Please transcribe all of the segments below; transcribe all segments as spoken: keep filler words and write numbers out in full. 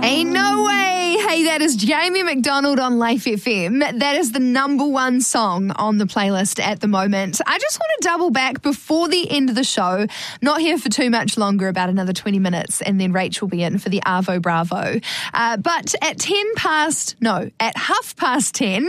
Ain't no way. Hey, that is Jamie McDonald on Life F M. That is the number one song on the playlist at the moment. I just want to double back before the end of the show. Not here for too much longer, about another twenty minutes, and then Rachel will be in for the Arvo Bravo. Uh, but at ten past, no, at half past ten,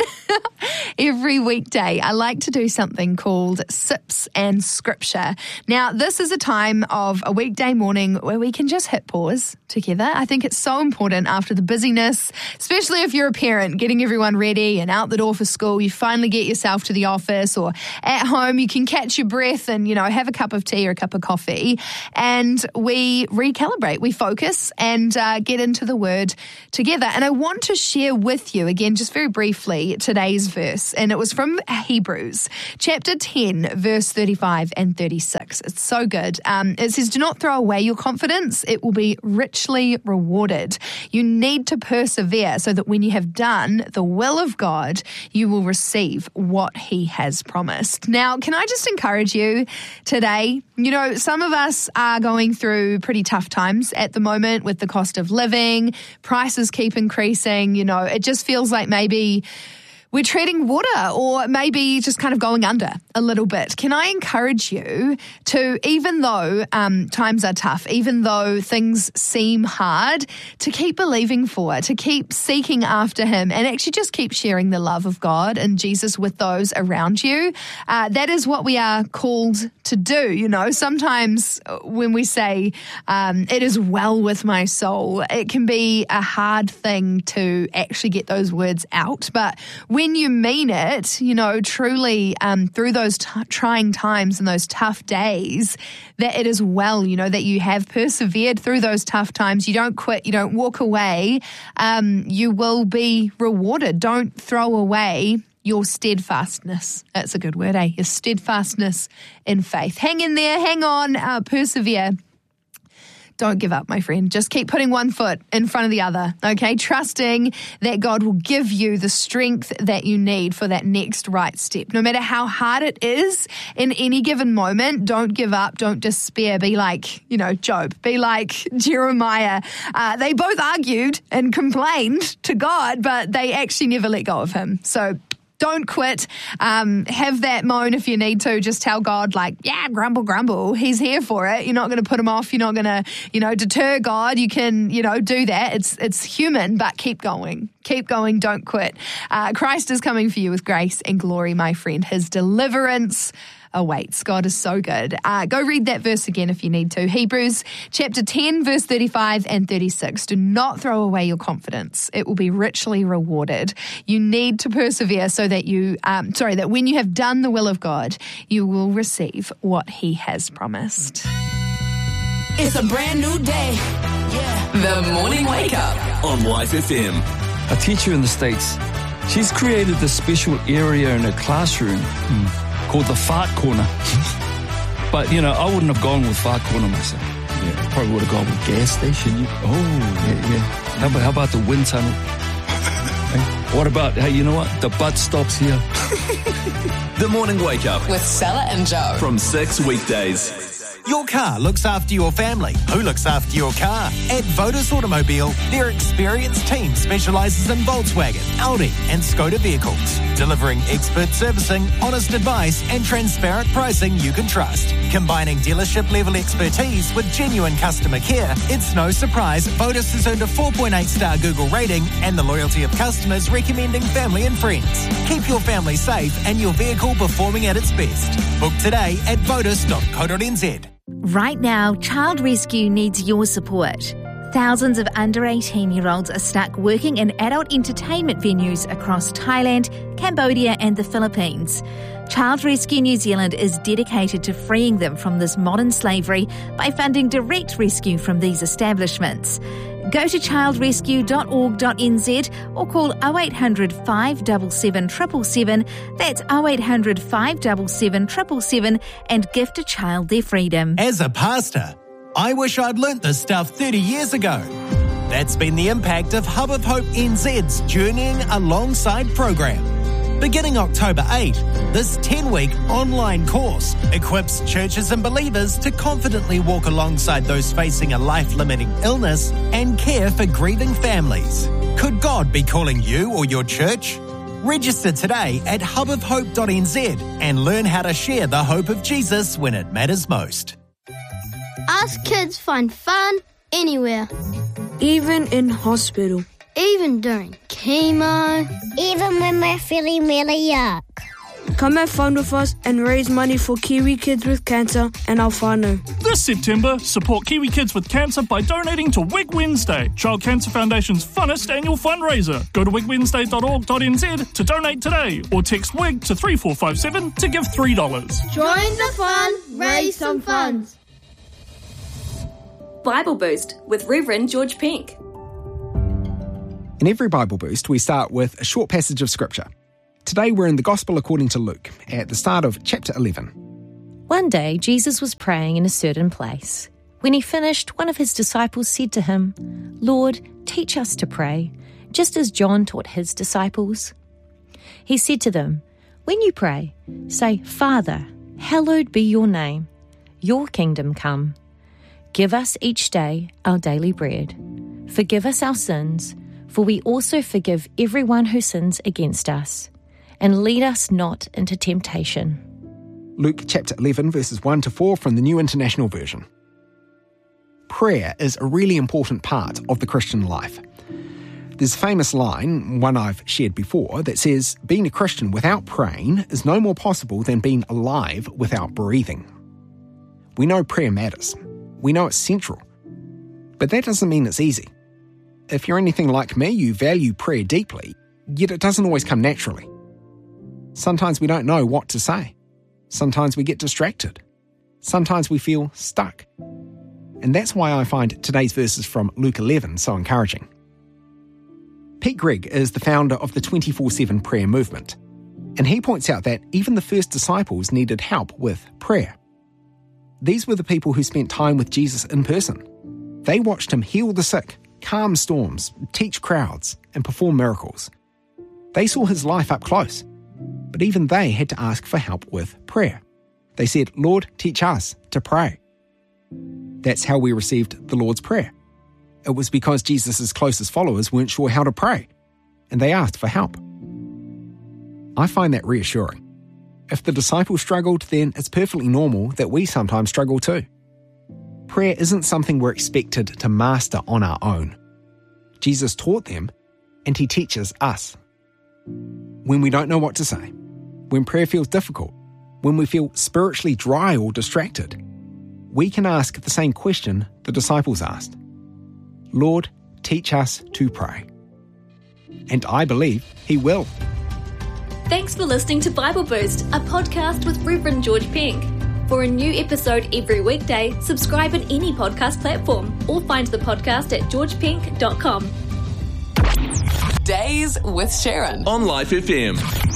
every weekday, I like to do something called Sips and Scripture. Now, this is a time of a weekday morning where we can just hit pause together. I think it's so important after the busyness, especially if you're a parent, getting everyone ready and out the door for school. You finally get yourself to the office, or at home you can catch your breath and, you know, have a cup of tea or a cup of coffee, and we recalibrate, we focus and uh, get into the Word together. And I want to share with you, again, just very briefly, today's verse, and it was from Hebrews chapter ten, verse thirty-five and thirty-six. It's so good. Um, it says, "Do not throw away your confidence. It will be richly rewarded. You need to persevere so that when you have done the will of God, you will receive what He has promised." Now, can I just encourage you today? You know, some of us are going through pretty tough times at the moment with the cost of living, prices keep increasing. You know, it just feels like maybe we're treading water, or maybe just kind of going under a little bit. Can I encourage you to, even though um, times are tough, even though things seem hard, to keep believing for, to keep seeking after Him, and actually just keep sharing the love of God and Jesus with those around you. Uh, that is what we are called to do. You know, sometimes when we say um, it is well with my soul, it can be a hard thing to actually get those words out. But when When you mean it, you know, truly um, through those t- trying times and those tough days, that it is well, you know, that you have persevered through those tough times. You don't quit, you don't walk away, um, you will be rewarded. Don't throw away your steadfastness. That's a good word, eh? Your steadfastness in faith. Hang in there, hang on, uh, persevere. Don't give up, my friend. Just keep putting one foot in front of the other, okay? Trusting that God will give you the strength that you need for that next right step. No matter how hard it is in any given moment, don't give up, don't despair. Be like, you know, Job. Be like Jeremiah. Uh, they both argued and complained to God, but they actually never let go of Him. So don't quit. Um, have that moan if you need to. Just tell God, like, yeah, grumble, grumble. He's here for it. You're not going to put Him off. You're not going to, you know, deter God. You can, you know, do that. It's it's human, but keep going. Keep going. Don't quit. Uh, Christ is coming for you with grace and glory, my friend. His deliverance awaits. God is so good. Uh, go read that verse again if you need to. Hebrews chapter ten, verse thirty-five and thirty-six. Do not throw away your confidence. It will be richly rewarded. You need to persevere so that you, um, sorry, that when you have done the will of God, you will receive what He has promised. It's a brand new day. Yeah. The Morning Wake Up on Life F M. A teacher in the States, she's created this special area in her classroom mm. called the fart corner. But, you know, I wouldn't have gone with fart corner myself. Yeah, probably would have gone with gas station. You, oh, yeah, yeah. How about, how about the wind tunnel? Hey, what about, hey, you know what? The butt stops here. The Morning Wake Up with Stella and Joe from six weekdays. Your car looks after your family. Who looks after your car? At Votus Automobile, their experienced team specialises in Volkswagen, Audi and Skoda vehicles, delivering expert servicing, honest advice and transparent pricing you can trust. Combining dealership-level expertise with genuine customer care, it's no surprise Votus has earned a four point eight star Google rating and the loyalty of customers recommending family and friends. Keep your family safe and your vehicle performing at its best. Book today at votus dot co dot n z. Right now, Child Rescue needs your support. Thousands of under eighteen-year-olds are stuck working in adult entertainment venues across Thailand, Cambodia and the Philippines. Child Rescue New Zealand is dedicated to freeing them from this modern slavery by funding direct rescue from these establishments. Go to child rescue dot org dot n z or call oh eight hundred, five seven seven, seven seven seven. That's oh eight hundred, five seven seven, seven seven seven and gift a child their freedom. As a pastor, I wish I'd learnt this stuff thirty years ago. That's been the impact of Hub of Hope N Z's Journeying Alongside program. Beginning October eighth, this ten-week online course equips churches and believers to confidently walk alongside those facing a life-limiting illness and care for grieving families. Could God be calling you or your church? Register today at hub of hope dot n z and learn how to share the hope of Jesus when it matters most. Us kids find fun anywhere. Even in hospital. Even during chemo. Even when we're feeling really yuck. Come have fun with us and raise money for Kiwi Kids with Cancer and our whānau. This September, support Kiwi Kids with Cancer by donating to Wig Wednesday, Child Cancer Foundation's funnest annual fundraiser. Go to wig wednesday dot org dot n z to donate today or text WIG to three four five seven to give three dollars. Join the fun, raise some funds. Bible Boost with Reverend George Pink. In every Bible Boost, we start with a short passage of Scripture. Today we're in the Gospel according to Luke, at the start of chapter eleven. One day, Jesus was praying in a certain place. When he finished, one of his disciples said to him, "Lord, teach us to pray, just as John taught his disciples." He said to them, "When you pray, say, 'Father, hallowed be your name. Your kingdom come. Give us each day our daily bread. Forgive us our sins, for we also forgive everyone who sins against us. And lead us not into temptation." Luke chapter eleven, verses one to four from the New International Version. Prayer is a really important part of the Christian life. There's a famous line, one I've shared before, that says, being a Christian without praying is no more possible than being alive without breathing. We know prayer matters. We know it's central. But that doesn't mean it's easy. If you're anything like me, you value prayer deeply, yet it doesn't always come naturally. Sometimes we don't know what to say. Sometimes we get distracted. Sometimes we feel stuck. And that's why I find today's verses from Luke eleven so encouraging. Pete Greig is the founder of the twenty-four seven prayer movement, and he points out that even the first disciples needed help with prayer. These were the people who spent time with Jesus in person. They watched him heal the sick, calm storms, teach crowds, and perform miracles. They saw his life up close. But even they had to ask for help with prayer. They said, "Lord, teach us to pray." That's how we received the Lord's Prayer. It was because Jesus' closest followers weren't sure how to pray, and they asked for help. I find that reassuring. If the disciples struggled, then it's perfectly normal that we sometimes struggle too. Prayer isn't something we're expected to master on our own. Jesus taught them, and he teaches us. When we don't know what to say, when prayer feels difficult, when we feel spiritually dry or distracted, we can ask the same question the disciples asked. Lord, teach us to pray. And I believe he will. Thanks for listening to Bible Boost, a podcast with Reverend George Pink. For a new episode every weekday, subscribe on any podcast platform or find the podcast at george pink dot com. Days with Sharon on Life F M.